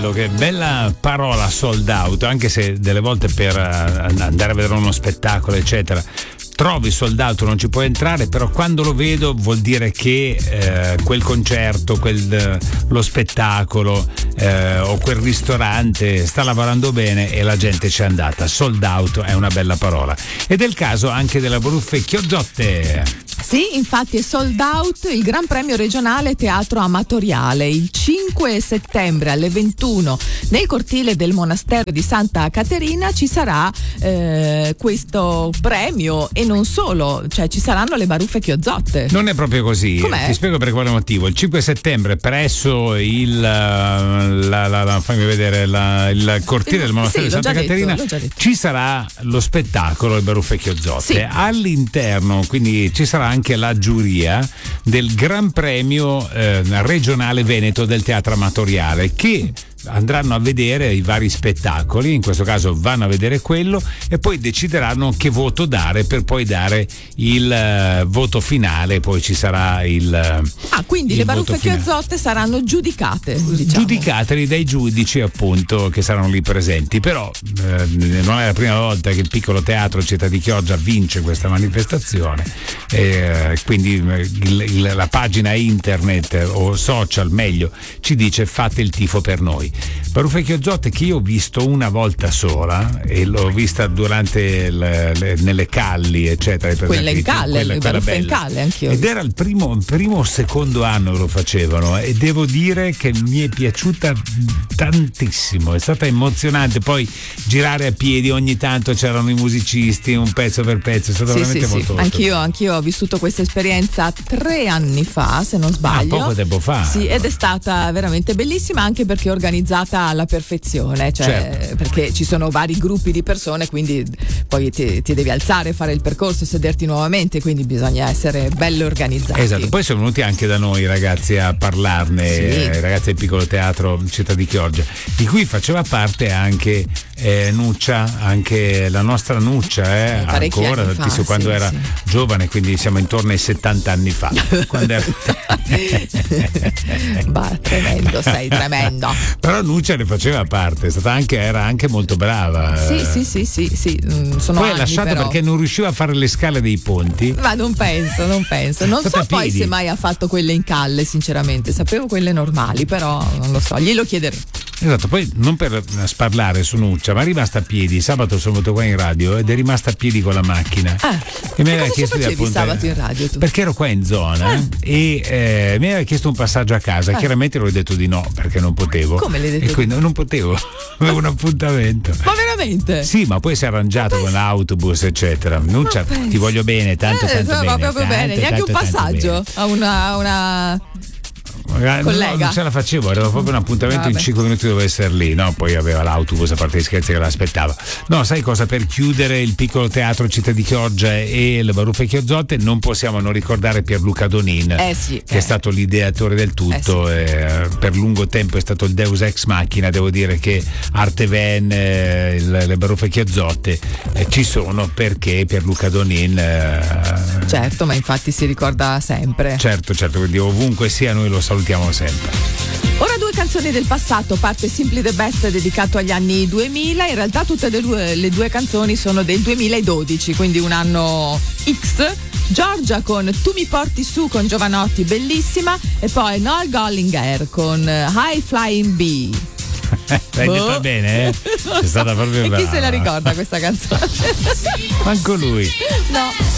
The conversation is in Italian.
bello, che bella parola sold out, anche se delle volte per andare a vedere uno spettacolo eccetera trovi sold out, non ci puoi entrare, però quando lo vedo vuol dire che quel concerto, lo spettacolo o quel ristorante sta lavorando bene e la gente c'è andata. Sold out è una bella parola, ed è il caso anche della Baruffe Chiozzotte. Sì, infatti è sold out il Gran Premio Regionale Teatro Amatoriale. Il 5 settembre alle 21 nel cortile del Monastero di Santa Caterina ci sarà questo premio, e non solo, cioè ci saranno le Baruffe Chiozzotte. Non è proprio così. Com'è? Ti spiego per quale motivo. Il 5 settembre presso il fammi vedere il cortile del Monastero di Santa Caterina ci sarà lo spettacolo Le Baruffe Chiozzotte. Sì. All'interno quindi ci sarà anche la giuria del Gran Premio regionale Veneto del Teatro Amatoriale, che andranno a vedere i vari spettacoli, in questo caso vanno a vedere quello e poi decideranno che voto dare, per poi dare il voto finale. Poi ci sarà quindi le Baruffe Chiozzotte saranno giudicate, diciamo. Giudicate dai giudici, appunto, che saranno lì presenti. Però non è la prima volta che il piccolo teatro Città di Chioggia vince questa manifestazione, quindi la pagina internet o social meglio ci dice: fate il tifo per noi. Baruffe Chiozzotte, che io ho visto una volta sola e l'ho vista durante nelle calli eccetera, quella in calle, le Baruffe in calle anch'io, ed era il primo o secondo anno che lo facevano, e devo dire che mi è piaciuta tantissimo, è stata emozionante. Poi girare a piedi, ogni tanto c'erano i musicisti, un pezzo per pezzo, è stato veramente molto anch'io ho vissuto questa esperienza 3 anni fa, se non sbaglio, poco tempo fa, sì, ed è stata veramente bellissima, anche perché organizzata alla perfezione, cioè, certo, perché ci sono vari gruppi di persone, quindi poi ti devi alzare, fare il percorso, sederti nuovamente, quindi bisogna essere bello organizzati. Esatto, poi sono venuti anche da noi ragazzi a parlarne, sì, ragazzi del piccolo teatro Città di Chioggia, di cui faceva parte anche Nuccia, anche la nostra Nuccia, ancora tantissimo, quando era giovane, quindi siamo intorno ai 70 anni fa. Quando era... tremendo, sei tremendo. Però Nuccia ne faceva parte, era anche molto brava. Sì. Sono poi è lasciata però, perché non riusciva a fare le scale dei ponti. Ma non penso. Non so poi se mai ha fatto quelle in calle, sinceramente. Sapevo quelle normali, però non lo so, glielo chiederò. Esatto, poi non per sparlare su Nuccia, ma è rimasta a piedi. Sabato sono venuto qua in radio ed è rimasta a piedi con la macchina. E mi aveva chiesto di appunto sabato in radio tu? Perché ero qua in zona e mi aveva chiesto un passaggio a casa. Chiaramente l'ho detto di no, perché non potevo. Come l'hai detto? E quindi non potevo, avevo un appuntamento. Ma veramente? Sì, ma poi si è arrangiato con l'autobus eccetera. Nuccia, ti voglio bene, tanto bene. Proprio bene, neanche un passaggio a una collega. No, non ce la facevo, era proprio un appuntamento in 5 minuti, dovevo essere lì, no? Poi aveva l'autobus, a parte gli scherzi, che l'aspettava. No, sai cosa? Per chiudere il piccolo teatro Città di Chioggia e le Baruffe Chiozzotte non possiamo non ricordare Pierluca Donin, che è stato l'ideatore del tutto, per lungo tempo è stato il Deus ex machina. Devo dire che Arte Van, le Baruffe Chiozzotte ci sono perché Pierluca Donin certo, ma infatti si ricorda sempre. Certo, quindi ovunque sia noi lo salutiamo sempre. Ora 2 canzoni del passato, parte Simply the Best dedicato agli anni 2000, in realtà tutte le due canzoni sono del 2012, quindi un anno X. Giorgia con Tu mi porti su con Giovanotti, bellissima, e poi Noel Gallagher con High Flying Bee. L'hai detta bene, È stata proprio e brava. chi se la ricorda questa canzone? Manco lui. No.